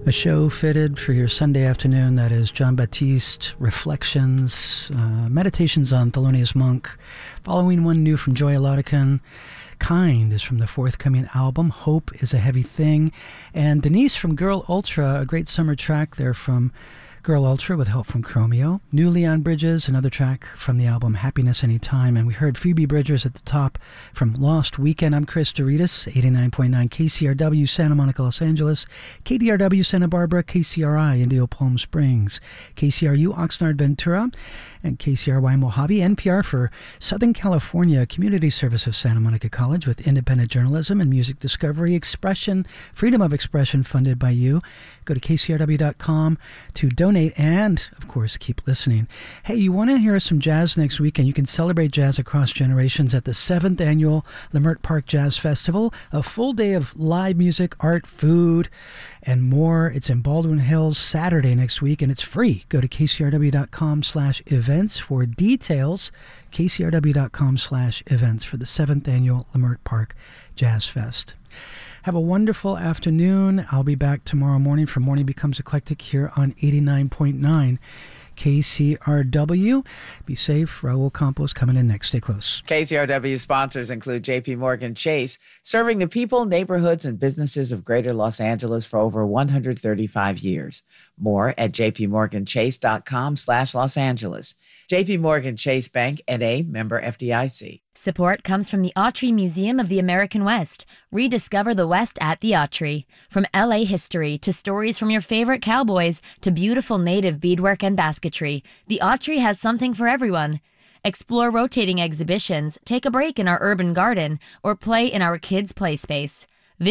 A show fitted for your Sunday afternoon. That is John Baptiste, Reflections, Meditations on Thelonious Monk. Following one new from Joya Laudican. Kind is from the forthcoming album. Hope is a Heavy Thing. And Denise from Girl Ultra, a great summer track there from Girl Ultra with help from Chromeo. New Leon Bridges, another track from the album Happiness Anytime. And we heard Phoebe Bridgers at the top from Lost Weekend. I'm Chris Doritas, 89.9 KCRW, Santa Monica, Los Angeles, KDRW, Santa Barbara, KCRI, Indio Palm Springs, KCRU, Oxnard, Ventura, and KCRY Mojave, NPR for Southern California, Community Service of Santa Monica College with independent journalism and music discovery, expression, freedom of expression funded by you. Go to kcrw.com to donate and, of course, keep listening. Hey, you want to hear some jazz next week, and you can celebrate jazz across generations at the 7th Annual Leimert Park Jazz Festival, a full day of live music, art, food, and more. It's in Baldwin Hills Saturday next week, and it's free. Go to kcrw.com/events for details. kcrw.com/events for the 7th Annual Leimert Park Jazz Fest. Have a wonderful afternoon. I'll be back tomorrow morning for Morning Becomes Eclectic here on 89.9 KCRW. Be safe. Raul Campos coming in next. Stay close. KCRW sponsors include JP Morgan Chase, serving the people, neighborhoods, and businesses of Greater Los Angeles for over 135 years. More at jpmorganchase.com/Los Angeles. JP Morgan Chase Bank, N.A., member FDIC. Support comes from the Autry Museum of the American West. Rediscover the West at the Autry. From L.A. history to stories from your favorite cowboys to beautiful native beadwork and basketry, the Autry has something for everyone. Explore rotating exhibitions, take a break in our urban garden, or play in our kids' play space.